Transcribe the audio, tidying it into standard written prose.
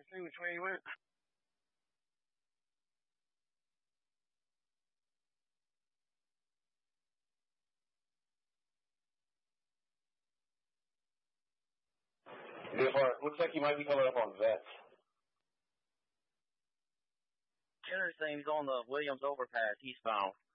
see which way he went. Looks like he might be coming up on Vets. Interesting, he's on the Williams overpass eastbound.